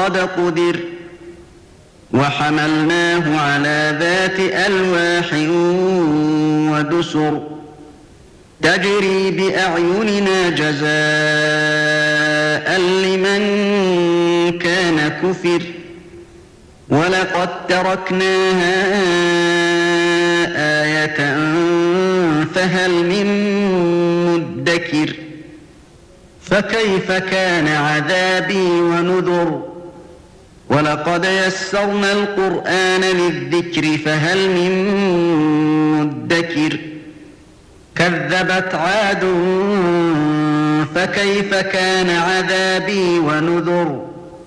قد قدر وحملناه على ذات ألواح ودسر تجري بأعيننا جزاء لمن كان كفر ولقد تركناها آية فهل من مدكر فكيف كان عذابي ونذر ولقد يسرنا القرآن للذكر فهل من مدكر كذبت عاد فكيف كان عذابي ونذر